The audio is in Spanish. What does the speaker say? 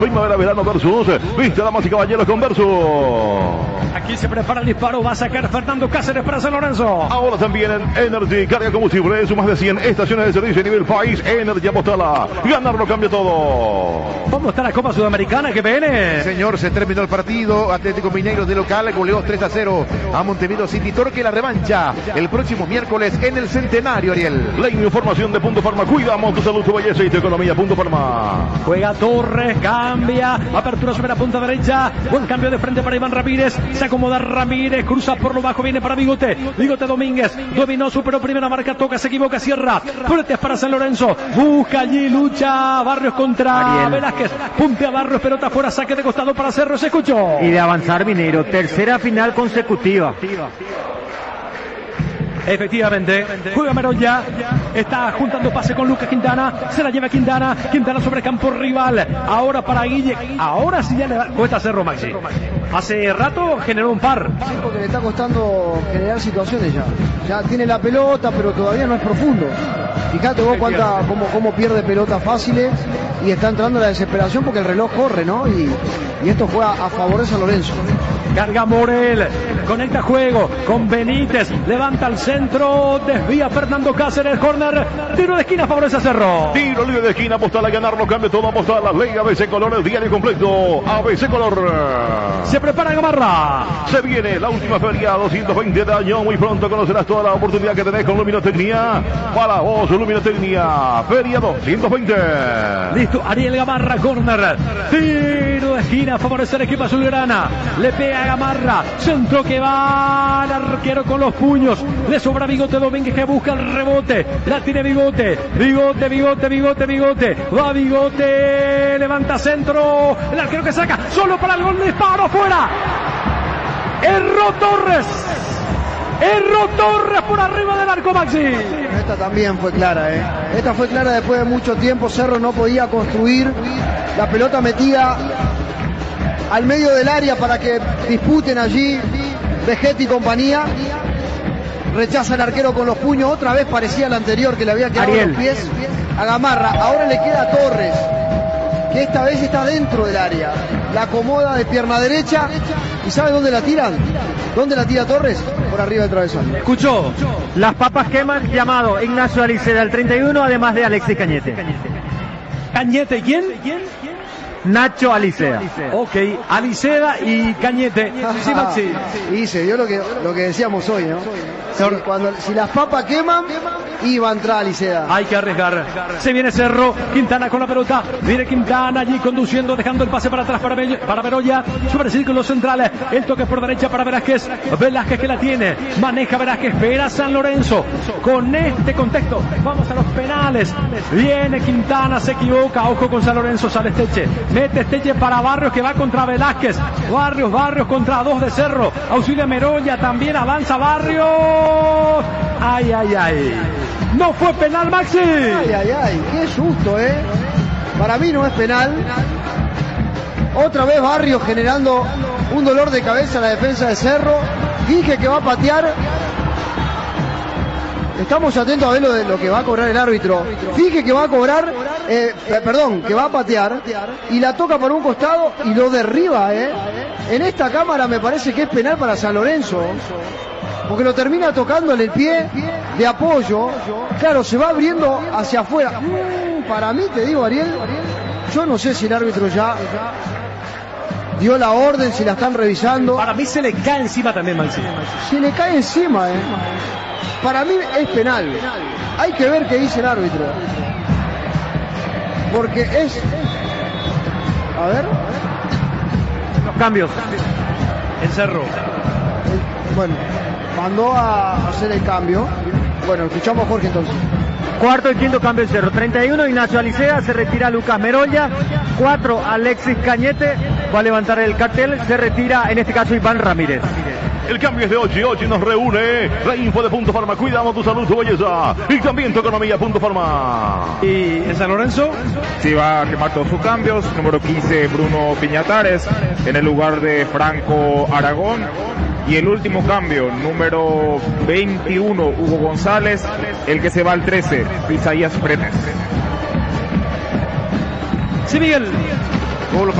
Primavera, verano versus. Viste, damas y caballeros, con versus. Aquí se prepara el disparo. Va a sacar Fernando Cáceres para San Lorenzo. Ahora también en Energy, carga combustible. Más de 100 estaciones de servicio a nivel país. Energy apostala. Ganarlo cambia todo. ¿Cómo está la Copa Sudamericana que viene? Señor, se terminó el partido. Atlético Mineiro de local goleó 3-0 a Montevideo City. Torque la revancha el próximo miércoles en el Centenario, Ariel. La información de Punto Farma. Cuidamos tu salud, tu belleza y tu economía. Punto Farma. Juega Torres, cambia, apertura sobre la punta derecha, buen cambio de frente para Iván Ramírez, se acomoda Ramírez, cruza por lo bajo, viene para Bigote Domínguez, dominó, superó primera marca, toca, se equivoca, cierra, fuertes para San Lorenzo, busca allí, lucha, Barrios contra Ariel. Velázquez, puntea Barrios, pelota fuera, saque de costado para Cerro, se escuchó. Y de avanzar Mineiro, tercera final consecutiva. Efectivamente, juega Meroya, está juntando pase con Lucas Quintana, se la lleva Quintana sobre campo rival, ahora para Guille, ahora sí ya le cuesta Cerro, Maxi. Hace rato generó un par. Sí, porque le está costando generar situaciones ya tiene la pelota, pero todavía no es profundo. Fíjate vos cómo pierde pelotas fáciles y está entrando la desesperación porque el reloj corre, ¿no? Y esto juega a favor de San Lorenzo. Carga Morel, conecta juego con Benítez, levanta al centro, desvía Fernando Cáceres, corner, tiro de esquina, favorece a Cerro. Tiro libre de esquina, apostar a ganarlo, cambia todo, apostar a la ley ABC Color, el diario completo, ABC Color. Se prepara Gamarra. Se viene la última feria 220 de año, muy pronto conocerás toda la oportunidad que tenés con Luminotecnia. Para vos, Luminotecnia, feria 220. Listo, Ariel Gamarra, corner, tiro de esquina, favorece al equipo azulgrana, le pega Gamarra, centro que va al arquero con los puños, le sobra Bigote Domínguez que busca el rebote, la tiene Bigote, va Bigote, levanta centro, el arquero que saca, solo para el gol, disparo fuera, erró Torres por arriba del arco, Maxi. Esta también fue clara, esta fue clara después de mucho tiempo. Cerro no podía construir, la pelota metida al medio del área para que disputen allí Vegetti y compañía. Rechaza el arquero con los puños, otra vez parecía el anterior que le había quedado los pies a Gamarra. Ahora le queda a Torres, que esta vez está dentro del área, la acomoda de pierna derecha. ¿Y sabe dónde la tiran? ¿Dónde la tira Torres? Por arriba del travesaño. Escuchó. Las papas queman, llamado Ignacio Aliceda, el 31, además de Alexis Cañete. ¿Cañete quién? Nacho Alicea. Ok, Aliceda y Cañete. Sí, Maxi. Y se dio lo que decíamos hoy, ¿no? Si las papas queman, iba a entrar Aliceda. Hay que arriesgar. Se viene Cerro, Quintana con la pelota. Viene Quintana allí conduciendo, dejando el pase para atrás para Beroya. Sobre el círculo central. El toque por derecha para Velázquez. Velázquez que la tiene. Maneja Velázquez. Espera San Lorenzo. Con este contexto, vamos a los penales. Viene Quintana, se equivoca. Ojo con San Lorenzo, sale Esteche. Mete Esteche para Barrios que va contra Velázquez. Barrios contra dos de Cerro. Auxilia Meroya, también avanza Barrios. Ay. No fue penal, Maxi. Ay, qué susto, Para mí no es penal. Otra vez Barrios generando un dolor de cabeza a la defensa de Cerro. Dije que va a patear. Estamos atentos a ver lo que va a cobrar el árbitro. Fije que va a cobrar, que va a patear y la toca por un costado y lo derriba, En esta cámara me parece que es penal para San Lorenzo, porque lo termina tocando en el pie de apoyo. Claro, se va abriendo hacia afuera. Para mí, te digo, Ariel, yo no sé si el árbitro ya dio la orden, si la están revisando. Para mí se le cae encima también, Maxi. Se le cae encima, Para mí es penal. Hay que ver qué dice el árbitro. Porque es... A ver. Los cambios. El Cerro. Bueno, mandó a hacer el cambio. Bueno, escuchamos a Jorge entonces. Cuarto y quinto cambio el Cerro. 31 Ignacio Alicea, se retira Lucas Meroya. 4 Alexis Cañete, va a levantar el cartel, se retira en este caso Iván Ramírez. El cambio es de Ochi nos reúne. La info de Punto Farma, cuidamos tu salud, tu belleza y también tu economía. Punto Farma. ¿Y en San Lorenzo? Sí, va a quemar todos sus cambios. Número 15 Bruno Piñatares en el lugar de Franco Aragón. Y el último cambio, número 21 Hugo González. El que se va al 13 Isaías Brenes. Sí, Miguel. Gol